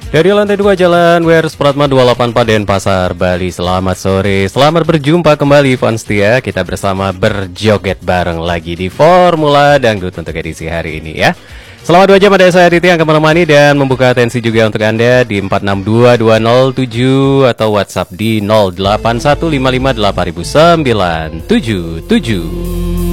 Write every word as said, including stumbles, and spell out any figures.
Dari lantai dua Jalan W R Supratman dua delapan empat Denpasar, Bali. Selamat sore, selamat berjumpa kembali fans setia. Kita bersama berjoget bareng lagi di Formula Dangdut untuk edisi hari ini ya. Selama dua jam ada saya Aditya yang akan menemani dan membuka atensi juga untuk Anda di empat enam dua dua nol tujuh atau WhatsApp di nol delapan satu lima lima delapan sembilan tujuh tujuh.